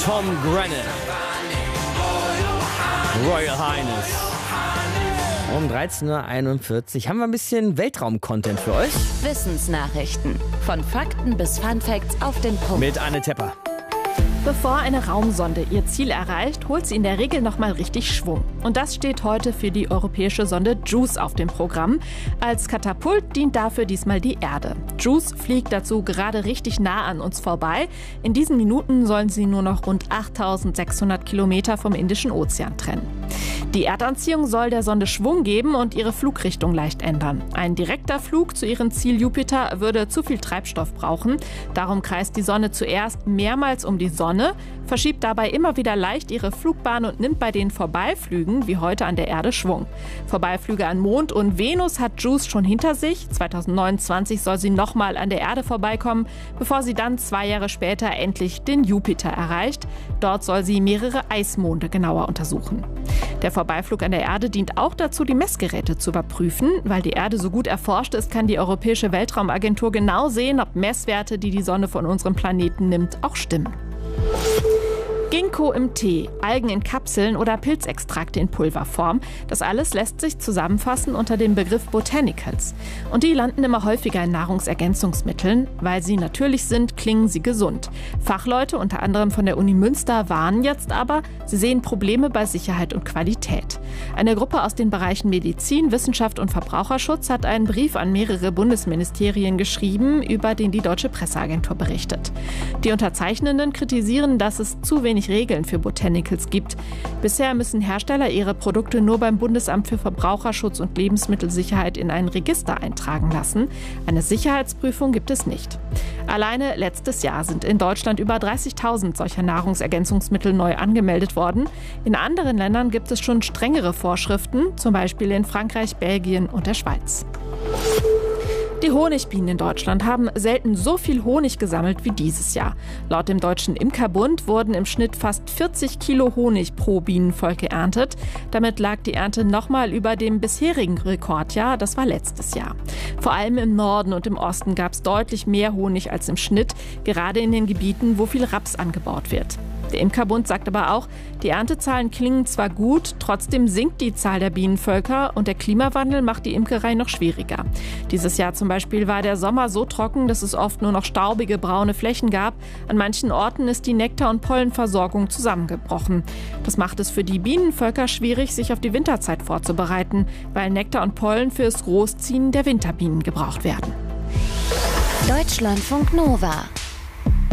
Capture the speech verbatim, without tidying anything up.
Tom Grennan. Royal Highness. Um dreizehn Uhr einundvierzig haben wir ein bisschen Weltraum-Content für euch. Wissensnachrichten. Von Fakten bis Funfacts auf den Punkt. Mit Anne Tepper. Bevor eine Raumsonde ihr Ziel erreicht, holt sie in der Regel nochmal richtig Schwung. Und das steht heute für die europäische Sonde JUICE auf dem Programm. Als Katapult dient dafür diesmal die Erde. JUICE fliegt dazu gerade richtig nah an uns vorbei. In diesen Minuten sollen sie nur noch rund achttausendsechshundert Kilometer vom Indischen Ozean trennen. Die Erdanziehung soll der Sonde Schwung geben und ihre Flugrichtung leicht ändern. Ein direkter Flug zu ihrem Ziel Jupiter würde zu viel Treibstoff brauchen. Darum kreist die Sonne zuerst mehrmals um die Sonne, verschiebt dabei immer wieder leicht ihre Flugbahn und nimmt bei den Vorbeiflügen, wie heute an der Erde, Schwung. Vorbeiflüge an Mond und Venus hat JUICE schon hinter sich. zweitausendneunundzwanzig soll sie nochmal an der Erde vorbeikommen, bevor sie dann zwei Jahre später endlich den Jupiter erreicht. Dort soll sie mehrere Eismonde genauer untersuchen. Der Vorbeiflug an der Erde dient auch dazu, die Messgeräte zu überprüfen. Weil die Erde so gut erforscht ist, kann die Europäische Weltraumagentur genau sehen, ob Messwerte, die die Sonne von unserem Planeten nimmt, auch stimmen. Ginkgo im Tee, Algen in Kapseln oder Pilzextrakte in Pulverform. Das alles lässt sich zusammenfassen unter dem Begriff Botanicals. Und die landen immer häufiger in Nahrungsergänzungsmitteln. Weil sie natürlich sind, klingen sie gesund. Fachleute, unter anderem von der Uni Münster, warnen jetzt aber, sie sehen Probleme bei Sicherheit und Qualität. Eine Gruppe aus den Bereichen Medizin, Wissenschaft und Verbraucherschutz hat einen Brief an mehrere Bundesministerien geschrieben, über den die Deutsche Presseagentur berichtet. Die Unterzeichnenden kritisieren, dass es zu wenig Regeln für Botanicals gibt. Bisher müssen Hersteller ihre Produkte nur beim Bundesamt für Verbraucherschutz und Lebensmittelsicherheit in ein Register eintragen lassen. Eine Sicherheitsprüfung gibt es nicht. Alleine letztes Jahr sind in Deutschland über dreißigtausend solcher Nahrungsergänzungsmittel neu angemeldet worden. In anderen Ländern gibt es schon strengere Vorschriften, zum Beispiel in Frankreich, Belgien und der Schweiz. Die Honigbienen in Deutschland haben selten so viel Honig gesammelt wie dieses Jahr. Laut dem Deutschen Imkerbund wurden im Schnitt fast vierzig Kilo Honig pro Bienenvolk geerntet. Damit lag die Ernte nochmal über dem bisherigen Rekordjahr, das war letztes Jahr. Vor allem im Norden und im Osten gab es deutlich mehr Honig als im Schnitt, gerade in den Gebieten, wo viel Raps angebaut wird. Der Imkerbund sagt aber auch, die Erntezahlen klingen zwar gut, trotzdem sinkt die Zahl der Bienenvölker und der Klimawandel macht die Imkerei noch schwieriger. Dieses Jahr zum Beispiel war der Sommer so trocken, dass es oft nur noch staubige braune Flächen gab. An manchen Orten ist die Nektar- und Pollenversorgung zusammengebrochen. Das macht es für die Bienenvölker schwierig, sich auf die Winterzeit vorzubereiten, weil Nektar und Pollen fürs Großziehen der Winterbienen gebraucht werden. Deutschlandfunk Nova